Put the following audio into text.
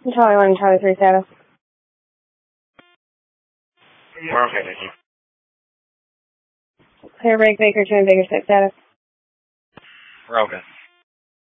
Charlie 1 and Charlie 3 status. We're okay, thank you. Clear break Baker 2 and Baker 6 status. We're okay.